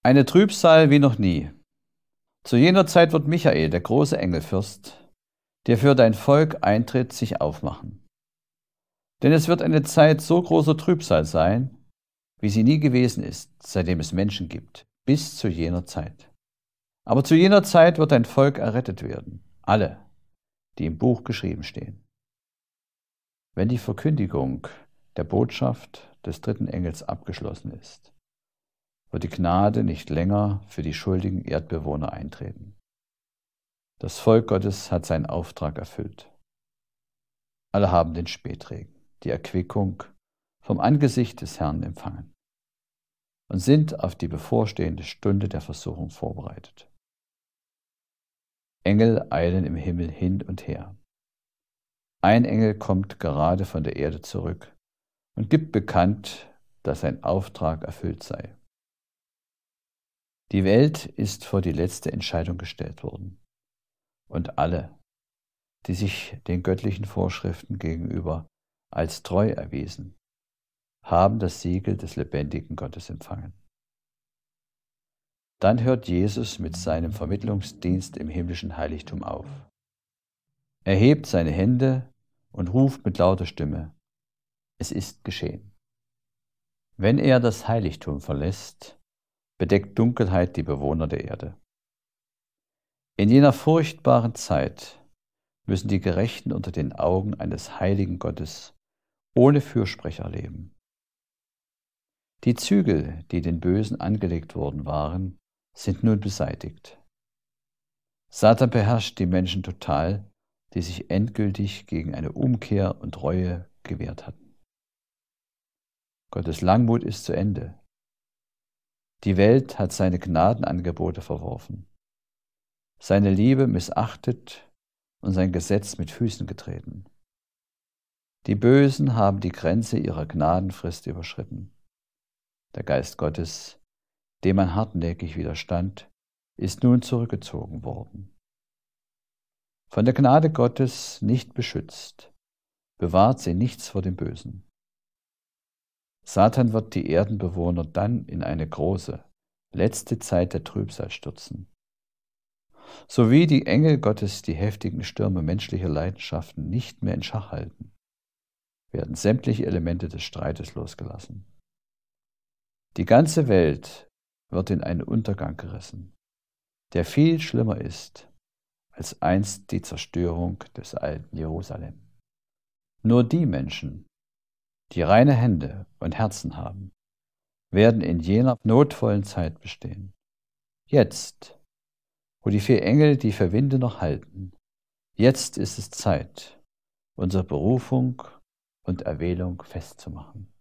Eine Trübsal wie noch nie. Zu jener Zeit wird Michael, der große Engelfürst, der für dein Volk eintritt, sich aufmachen. Denn es wird eine Zeit so großer Trübsal sein, wie sie nie gewesen ist, seitdem es Menschen gibt, bis zu jener Zeit. Aber zu jener Zeit wird dein Volk errettet werden, alle, die im Buch geschrieben stehen. Wenn die Verkündigung der Botschaft des dritten Engels abgeschlossen ist, wird die Gnade nicht länger für die schuldigen Erdbewohner eintreten. Das Volk Gottes hat seinen Auftrag erfüllt. Alle haben den Spätregen, die Erquickung vom Angesicht des Herrn empfangen und sind auf die bevorstehende Stunde der Versuchung vorbereitet. Engel eilen im Himmel hin und her. Ein Engel kommt gerade von der Erde zurück und gibt bekannt, dass sein Auftrag erfüllt sei. Die Welt ist vor die letzte Entscheidung gestellt worden. Und alle, die sich den göttlichen Vorschriften gegenüber als treu erwiesen, haben das Siegel des lebendigen Gottes empfangen. Dann hört Jesus mit seinem Vermittlungsdienst im himmlischen Heiligtum auf. Er hebt seine Hände und ruft mit lauter Stimme: Es ist geschehen. Wenn er das Heiligtum verlässt, bedeckt Dunkelheit die Bewohner der Erde. In jener furchtbaren Zeit müssen die Gerechten unter den Augen eines heiligen Gottes ohne Fürsprecher leben. Die Zügel, die den Bösen angelegt worden waren, sind nun beseitigt. Satan beherrscht die Menschen total, die sich endgültig gegen eine Umkehr und Reue gewehrt hatten. Gottes Langmut ist zu Ende. Die Welt hat seine Gnadenangebote verworfen, seine Liebe missachtet und sein Gesetz mit Füßen getreten. Die Bösen haben die Grenze ihrer Gnadenfrist überschritten. Der Geist Gottes, dem man hartnäckig widerstand, ist nun zurückgezogen worden. Von der Gnade Gottes nicht beschützt, bewahrt sie nichts vor dem Bösen. Satan wird die Erdenbewohner dann in eine große, letzte Zeit der Trübsal stürzen. So wie die Engel Gottes die heftigen Stürme menschlicher Leidenschaften nicht mehr in Schach halten, werden sämtliche Elemente des Streites losgelassen. Die ganze Welt wird in einen Untergang gerissen, der viel schlimmer ist als einst die Zerstörung des alten Jerusalem. Nur die Menschen, die reine Hände und Herzen haben, werden in jener notvollen Zeit bestehen. Jetzt, wo die 4 Engel die 4 Winde noch halten, jetzt ist es Zeit, unsere Berufung und Erwählung festzumachen.